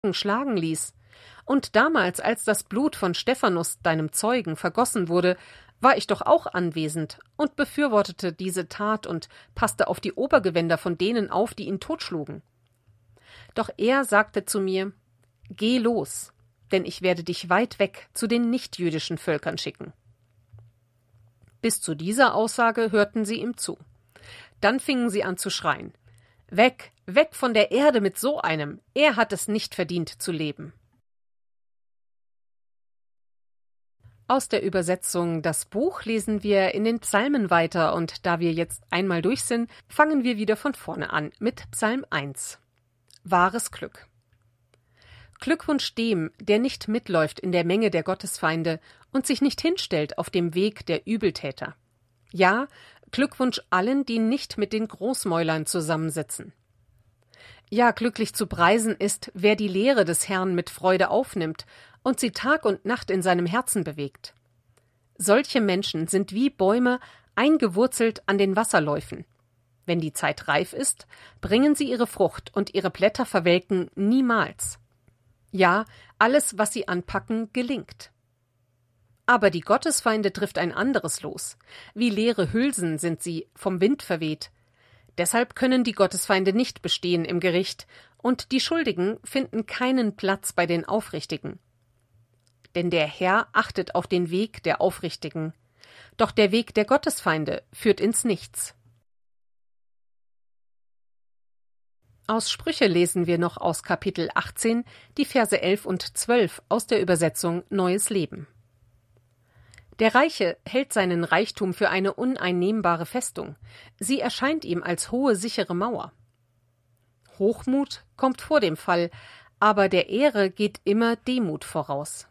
schlagen ließ. Und damals, als das Blut von Stephanus, deinem Zeugen, vergossen wurde, war ich doch auch anwesend und befürwortete diese Tat und passte auf die Obergewänder von denen auf, die ihn totschlugen. Doch er sagte zu mir: Geh los, denn ich werde dich weit weg zu den nichtjüdischen Völkern schicken. Bis zu dieser Aussage hörten sie ihm zu. Dann fingen sie an zu schreien: Weg, weg von der Erde mit so einem! Er hat es nicht verdient zu leben. Aus der Übersetzung Das Buch lesen wir in den Psalmen weiter, und da wir jetzt einmal durch sind, fangen wir wieder von vorne an mit Psalm 1. Wahres Glück. Glückwunsch dem, der nicht mitläuft in der Menge der Gottesfeinde und sich nicht hinstellt auf dem Weg der Übeltäter. Ja, Glückwunsch allen, die nicht mit den Großmäulern zusammensitzen. Ja, glücklich zu preisen ist, wer die Lehre des Herrn mit Freude aufnimmt und sie Tag und Nacht in seinem Herzen bewegt. Solche Menschen sind wie Bäume eingewurzelt an den Wasserläufen. Wenn die Zeit reif ist, bringen sie ihre Frucht und ihre Blätter verwelken niemals. Ja, alles, was sie anpacken, gelingt. Aber die Gottesfeinde trifft ein anderes Los. Wie leere Hülsen sind sie, vom Wind verweht. Deshalb können die Gottesfeinde nicht bestehen im Gericht, und die Schuldigen finden keinen Platz bei den Aufrichtigen. Denn der Herr achtet auf den Weg der Aufrichtigen, doch der Weg der Gottesfeinde führt ins Nichts. Aus Sprüche lesen wir noch aus Kapitel 18 die Verse 11 und 12 aus der Übersetzung Neues Leben. Der Reiche hält seinen Reichtum für eine uneinnehmbare Festung. Sie erscheint ihm als hohe, sichere Mauer. Hochmut kommt vor dem Fall, aber der Ehre geht immer Demut voraus.